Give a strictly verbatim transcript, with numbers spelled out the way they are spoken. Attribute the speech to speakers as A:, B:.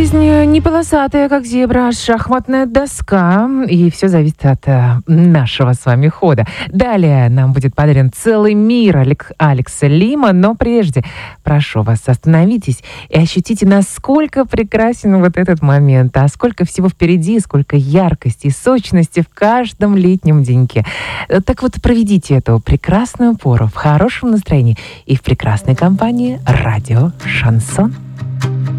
A: Жизнь не полосатая, как зебра, а шахматная доска. И все зависит от э, нашего с вами хода. Далее нам будет подарен целый мир Алек- Алекса Лима. Но прежде, прошу вас, остановитесь и ощутите, насколько прекрасен вот этот момент. А сколько всего впереди, сколько яркости и сочности в каждом летнем деньке. Так вот, проведите эту прекрасную пору в хорошем настроении и в прекрасной компании «Радио Шансон».